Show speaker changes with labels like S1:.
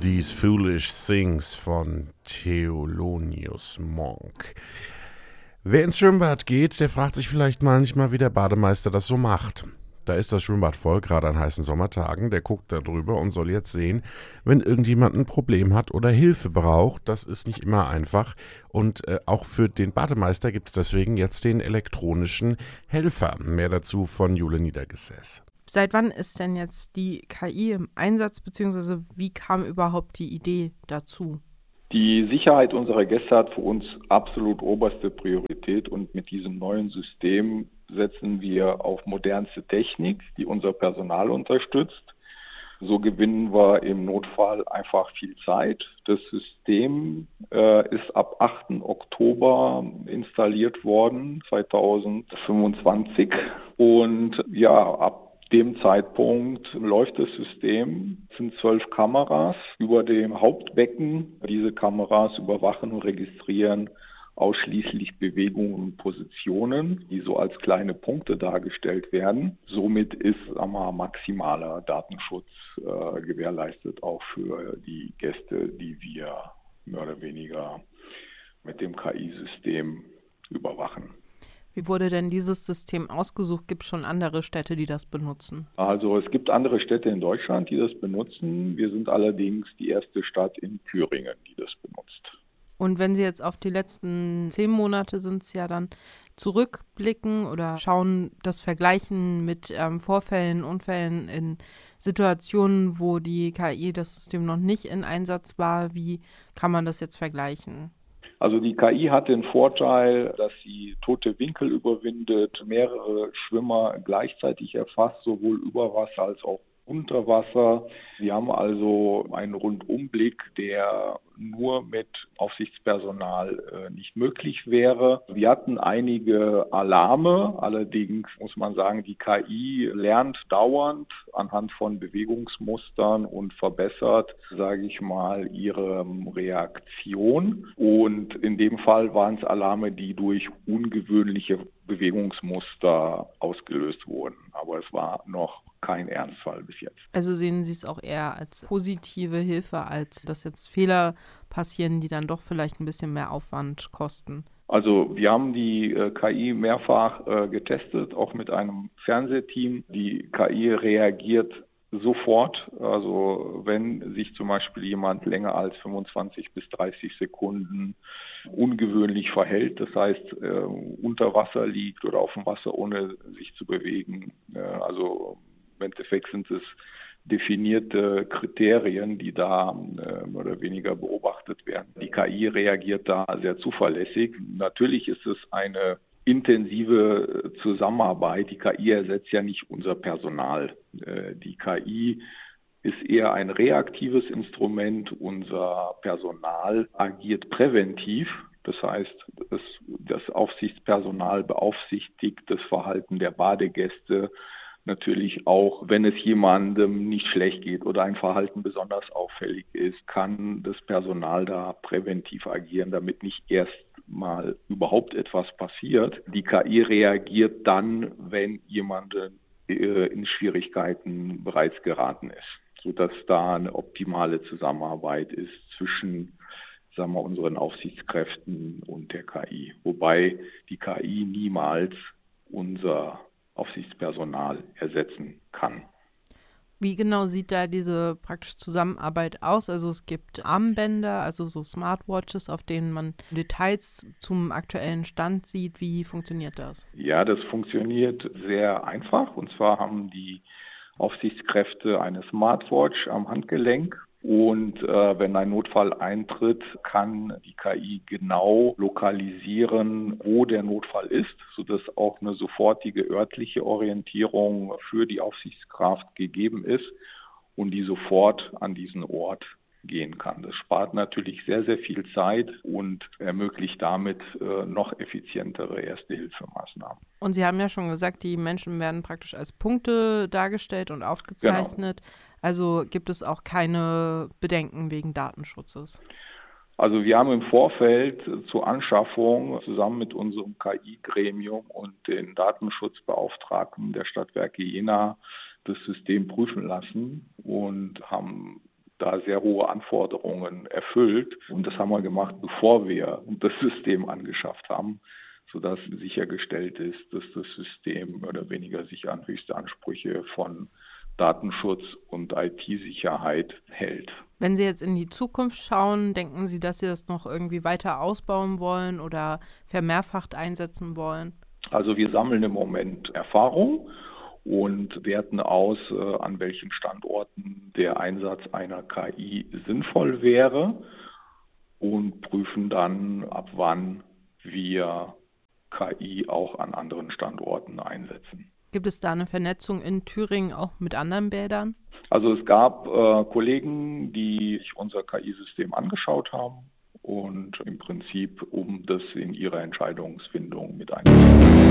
S1: These Foolish Things von Thelonious Monk. Wer ins Schwimmbad geht, der fragt sich vielleicht manchmal, wie der Bademeister das so macht. Da ist das Schwimmbad voll, gerade an heißen Sommertagen. Der guckt da drüber und soll jetzt sehen, wenn irgendjemand ein Problem hat oder Hilfe braucht. Das ist nicht immer einfach. Und auch für den Bademeister gibt es deswegen jetzt den elektronischen Helfer. Mehr dazu von Jule Niedergesäß.
S2: Seit wann ist denn jetzt die KI im Einsatz, beziehungsweise wie kam überhaupt die Idee dazu?
S3: Die Sicherheit unserer Gäste hat für uns absolut oberste Priorität und mit diesem neuen System setzen wir auf modernste Technik, die unser Personal unterstützt. So gewinnen wir im Notfall einfach viel Zeit. Das System ist ab 8. Oktober installiert worden, 2025. Und ja, ab dem Zeitpunkt läuft das System. Es sind 12 Kameras über dem Hauptbecken. Diese Kameras überwachen und registrieren ausschließlich Bewegungen und Positionen, die so als kleine Punkte dargestellt werden. Somit ist maximaler Datenschutz gewährleistet, auch für die Gäste, die wir mehr oder weniger mit dem KI-System überwachen.
S2: Wie wurde denn dieses System ausgesucht? Gibt es schon andere Städte, die das benutzen?
S3: Also es gibt andere Städte in Deutschland, die das benutzen. Wir sind allerdings die erste Stadt in Thüringen, die das benutzt.
S2: Und wenn Sie jetzt auf die letzten 10 Monate sind es ja dann zurückblicken oder schauen, das vergleichen mit Vorfällen, Unfällen in Situationen, wo die KI, das System noch nicht in Einsatz war, wie kann man das jetzt vergleichen?
S3: Also die KI hat den Vorteil, dass sie tote Winkel überwindet, mehrere Schwimmer gleichzeitig erfasst, sowohl über Wasser als auch unter Wasser. Wir haben also einen Rundumblick, der nur mit Aufsichtspersonal nicht möglich wäre. Wir hatten einige Alarme, allerdings muss man sagen, die KI lernt dauernd anhand von Bewegungsmustern und verbessert, sage ich mal, ihre Reaktion. Und in dem Fall waren es Alarme, die durch ungewöhnliche Bewegungsmuster ausgelöst wurden. Aber es war noch kein Ernstfall bis jetzt.
S2: Also sehen Sie es auch eher als positive Hilfe, als dass jetzt Fehler passieren, die dann doch vielleicht ein bisschen mehr Aufwand kosten?
S3: Also wir haben die KI mehrfach getestet, auch mit einem Fernsehteam. Die KI reagiert sofort. Also wenn sich zum Beispiel jemand länger als 25 bis 30 Sekunden ungewöhnlich verhält, das heißt unter Wasser liegt oder auf dem Wasser ohne sich zu bewegen, also im Endeffekt sind es definierte Kriterien, die da mehr oder weniger beobachtet werden. Die KI reagiert da sehr zuverlässig. Natürlich ist es eine intensive Zusammenarbeit. Die KI ersetzt ja nicht unser Personal. Die KI ist eher ein reaktives Instrument. Unser Personal agiert präventiv. Das heißt, das Aufsichtspersonal beaufsichtigt das Verhalten der Badegäste. Natürlich auch, wenn es jemandem nicht schlecht geht oder ein Verhalten besonders auffällig ist, kann das Personal da präventiv agieren, damit nicht erst mal überhaupt etwas passiert. Die KI reagiert dann, wenn jemand in Schwierigkeiten bereits geraten ist, sodass da eine optimale Zusammenarbeit ist zwischen, sagen wir, unseren Aufsichtskräften und der KI. Wobei die KI niemals unser Aufsichtspersonal ersetzen kann.
S2: Wie genau sieht da diese praktische Zusammenarbeit aus? Also es gibt Armbänder, also so Smartwatches, auf denen man Details zum aktuellen Stand sieht. Wie funktioniert das?
S3: Ja, das funktioniert sehr einfach. Und zwar haben die Aufsichtskräfte eine Smartwatch am Handgelenk. Und wenn ein Notfall eintritt, kann die KI genau lokalisieren, wo der Notfall ist, sodass auch eine sofortige örtliche Orientierung für die Aufsichtskraft gegeben ist und die sofort an diesen Ort gehen kann. Das spart natürlich sehr, sehr viel Zeit und ermöglicht damit noch effizientere Erste-Hilfe-Maßnahmen.
S2: Und Sie haben ja schon gesagt, die Menschen werden praktisch als Punkte dargestellt und aufgezeichnet. Genau. Also gibt es auch keine Bedenken wegen Datenschutzes?
S3: Also wir haben im Vorfeld zur Anschaffung zusammen mit unserem KI-Gremium und den Datenschutzbeauftragten der Stadtwerke Jena das System prüfen lassen und haben da sehr hohe Anforderungen erfüllt. Und das haben wir gemacht, bevor wir das System angeschafft haben, sodass sichergestellt ist, dass das System mehr oder weniger sich an höchste Ansprüche von Datenschutz und IT-Sicherheit hält.
S2: Wenn Sie jetzt in die Zukunft schauen, denken Sie, dass Sie das noch irgendwie weiter ausbauen wollen oder vermehrfacht einsetzen wollen?
S3: Also wir sammeln im Moment Erfahrung und werten aus, an welchen Standorten der Einsatz einer KI sinnvoll wäre und prüfen dann, ab wann wir KI auch an anderen Standorten einsetzen.
S2: Gibt es da eine Vernetzung in Thüringen auch mit anderen Bädern?
S3: Also es gab Kollegen, die sich unser KI-System angeschaut haben und im Prinzip um das in ihre Entscheidungsfindung mit einzubeziehen.